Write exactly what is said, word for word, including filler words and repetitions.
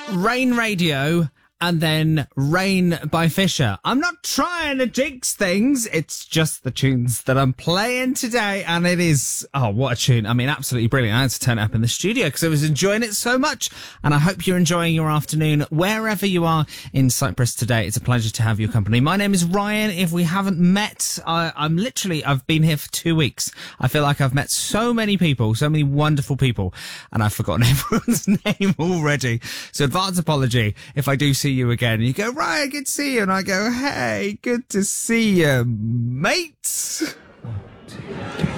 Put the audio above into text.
Rain Radio and then Rain by Fisher. I'm not trying to jinx things. It's just the tunes that I'm playing today. And it is, oh, what a tune. I mean, absolutely brilliant. I had to turn it up in the studio because I was enjoying it so much. And I hope you're enjoying your afternoon wherever you are in Cyprus today. It's a pleasure to have your company. My name is Ryan. If we haven't met, I, I'm literally, I've been here for two weeks. I feel like I've met so many people, so many wonderful people, and I've forgotten everyone's name already. So advance apology if I do see you again. And you go, Ryan, good to see you. And I go, hey, good to see you, mate. One, two, three.